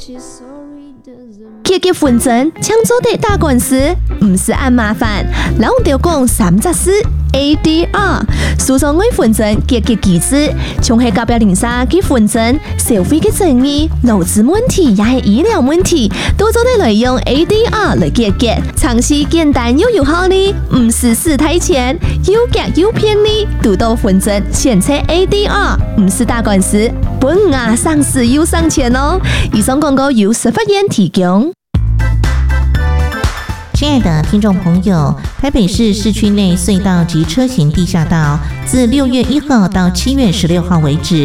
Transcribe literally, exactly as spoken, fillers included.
结结婚证，抢做的打官司，唔是按麻烦。然后就讲三只事 A D R， 诉讼为婚证结结机制，从系甲表零三结婚证，社会嘅争议、劳资问题也系医疗问题，都做得来用 A D R 来结结，尝试简单又有效呢，唔是死太钱，又结又便利，读到婚证先测 A D R， 唔是打官司，本啊上市又上钱哦。以上广告由司法院提供。 亲爱的听众朋友，台北市市区内隧道及车行地下道自六月一号到七月十六号为止，